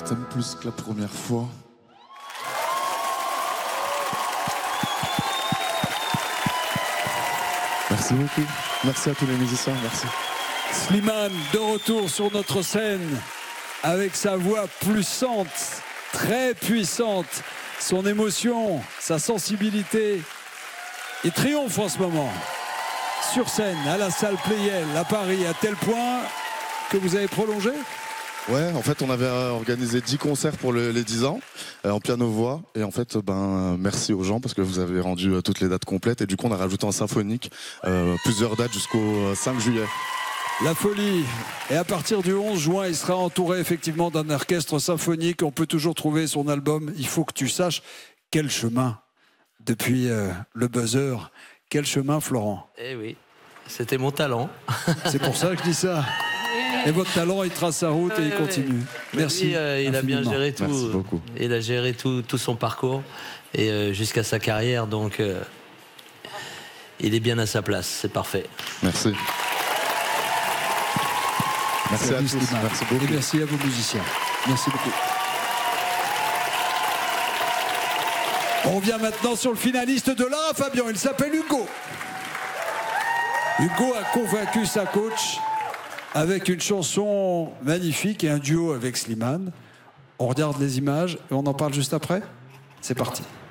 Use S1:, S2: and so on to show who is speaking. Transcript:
S1: t'aime plus que la première fois. Merci beaucoup. Merci à tous les musiciens, merci.
S2: Slimane, de retour sur notre scène, avec sa voix puissante, très puissante, son émotion, sa sensibilité. Il triomphe en ce moment, sur scène, à la salle Playel, à Paris, à tel point que vous avez prolongé ?
S1: Ouais, en fait, on avait organisé 10 concerts pour les 10 ans, en piano-voix. Et en fait, merci aux gens parce que vous avez rendu toutes les dates complètes. Et du coup, on a rajouté en symphonique plusieurs dates jusqu'au 5 juillet.
S2: La folie. Et à partir du 11 juin, il sera entouré effectivement d'un orchestre symphonique. On peut toujours trouver son album. Il faut que tu saches quel chemin depuis le buzzer. Quel chemin, Florent?
S3: Eh oui, c'était mon talent.
S2: C'est pour ça que je dis ça. Et votre talent, il trace sa route et il continue. Merci.
S3: Il a bien géré tout.
S1: Merci beaucoup.
S3: Il a géré tout son parcours et jusqu'à sa carrière, donc il est bien à sa place. C'est parfait.
S1: Merci. Merci à tous. Merci beaucoup.
S2: Et merci à vos musiciens. Merci beaucoup. On revient maintenant sur le finaliste de Lara Fabian. Il s'appelle Hugo. Hugo a convaincu sa coach avec une chanson magnifique et un duo avec Slimane. On regarde les images et on en parle juste après. C'est parti.